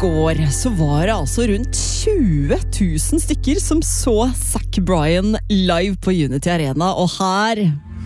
går så var det altså rundt 20 000 stykker som så Zach Bryan live på Unity Arena, og her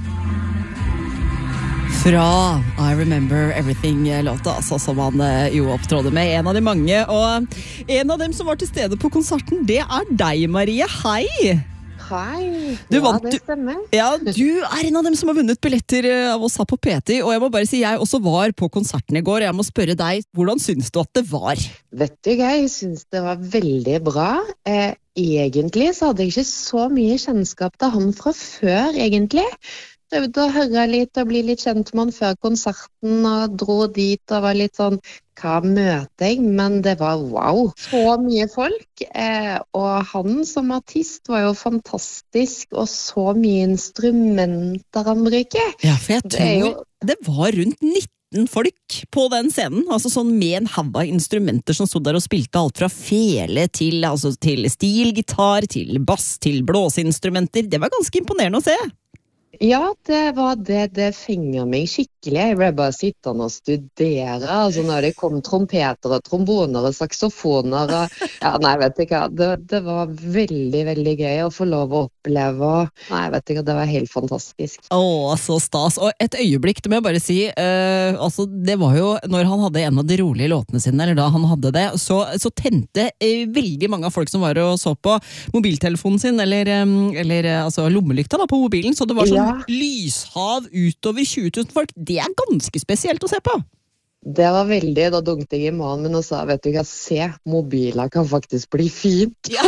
fra I Remember Everything-låta, altså, som han jo opptrådde med, en av de mange, og en av dem som var til stede på konserten, det er deg, Marie. Hei! Hei, det stemmer. Ja, du er en av dem som har vunnet billetter av oss her på PT, og jeg må bare si, jeg også var på konserten i går, og jeg må spørre deg, hvordan synes du at det var? Vet du, jeg synes det var veldig bra. Egentlig så hadde jeg ikke så mye kjennskap til han fra før, egentlig. Prøvde å høre litt og bli litt kjent med han før konserten, og dro dit og var litt sånn, hva møter jeg? Men det var wow, så mye folk, og han som artist var jo fantastisk, og så mye instrumenter han bruker. Ja, for jeg tror det var rundt 19 folk på den scenen, altså sånn med en haug av instrumenter som stod der og spilte alt fra fele til, altså til stilgitar, til bass, til blåseinstrumenter. Det var ganske imponerende å se. Ja, det var det. Det fenger meg skikkelig. Jeg ble bare sittende og studere. Altså når det kom trompeter og tromboner og saksofoner. Og, ja, nei, vet ikke. Det var veldig, veldig gøy å få lov å oppleve. Nei, vet ikke. Det var helt fantastisk. Så stas. Og et øyeblikk, det må jeg bare si. Altså, det var jo når han hadde en av de rolige låtene sine, eller da han hadde det, så tente veldig mange av folk som var og så på mobiltelefonen sin, eller altså lommelykta da, på mobilen, så det var sånn lyshav utover 20 000 folk. Det er ganske spesielt å se på. Det var veldig, da dunkte jeg i mannen min og sa, vet du hva, se, mobiler kan faktisk bli fint. Ja.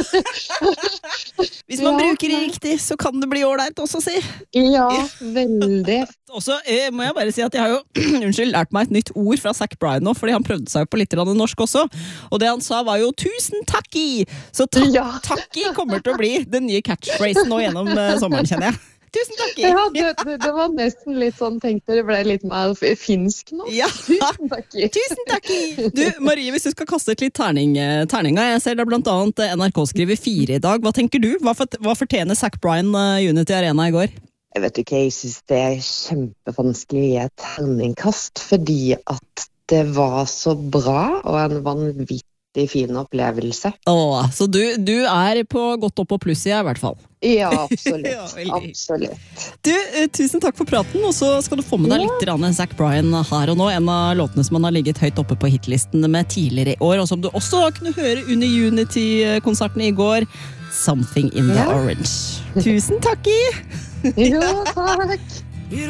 Hvis man bruker det riktig, så kan det bli ordentlig også, si. Ja, veldig. Og så må jeg bare si at jeg har jo lært meg et nytt ord fra Zach Bryan nå, fordi han prøvde seg på litt norsk også, og det han sa var jo 'tusen takki', så takki kommer til å bli den nye catchphrasen nå gjennom sommeren, kjenner jeg. Tusen takk! Ja, det var nesten litt sånn, tenkte det ble litt mer finsk nå. Ja. Tusen takk! Tusen takk! Du, Marie, hvis du skal kaste et litt terninga, jeg ser det blant annet NRK skriver 4 i dag. Hva tenker du? Hva fortjener Zach Bryan Unity Arena i går? Jeg vet ikke, jeg synes det er kjempevanskelig å gi et terningkast, fordi at det var så bra, og en vanvittig fin opplevelse. Så du er på godt opp og pluss i hvert fall. Ja, absolutt. Absolutt. Du, tusen takk for praten, og så skal du få med deg litt Zach Bryan her og nå, en av låtene som han har ligget høyt oppe på hitlisten med tidligere i år, og som du også kunne høre under Unity-konserten i går, Something in the Orange. Tusen takk! Jo, takk!